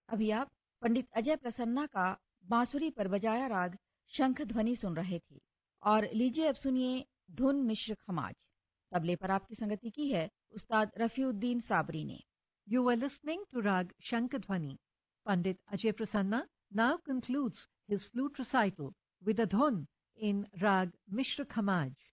अभी आप पंडित अजय प्रसन्ना का बांसुरी पर बजाया राग शंख ध्वनि सुन रहे थे। और लीजिए अब सुनिए धुन मिश्र खमाज। तबले पर आपकी संगति की है उस्ताद रफीउद्दीन साबरी ने। You were listening to Rag Shankadhwani. Pandit Ajay Prasanna now concludes his flute recital with a dhun in Rag Mishra Khamaj.